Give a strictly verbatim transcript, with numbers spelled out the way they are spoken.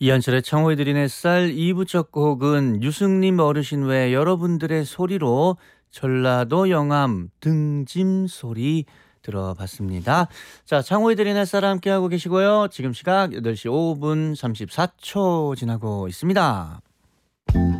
이한철의 창호의 들인 햇살 이 부 첫 곡은 유승림 어르신 외 여러분들의 소리로 전라도 영암 등짐 소리 들어봤습니다. 자, 창호의 들인 햇살 함께하고 계시고요. 지금 시각 여덟 시 오 분 삼십사 초 지나고 있습니다.